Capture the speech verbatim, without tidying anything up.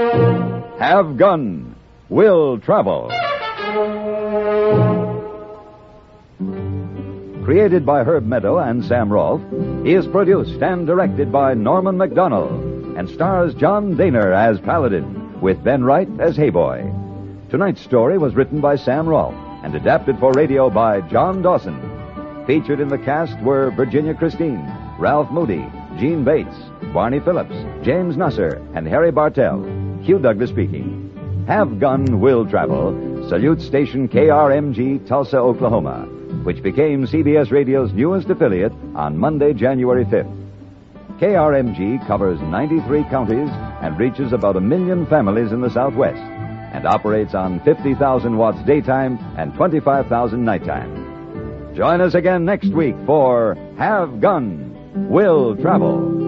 Have Gun, Will Travel. Created by Herb Meadow and Sam Rolfe, he is produced and directed by Norman MacDonald and stars John Daner as Paladin, with Ben Wright as Hayboy. Tonight's story was written by Sam Rolfe and adapted for radio by John Dawson. Featured in the cast were Virginia Christine, Ralph Moody, Gene Bates, Barney Phillips, James Nusser, and Harry Bartell. Hugh Douglas speaking. Have Gun, Will Travel salutes station K R M G, Tulsa, Oklahoma, which became C B S Radio's newest affiliate on Monday, January fifth. K R M G covers ninety-three counties and reaches about a million families in the Southwest and operates on fifty thousand watts daytime and twenty-five thousand nighttime. Join us again next week for Have Gun, Will Travel.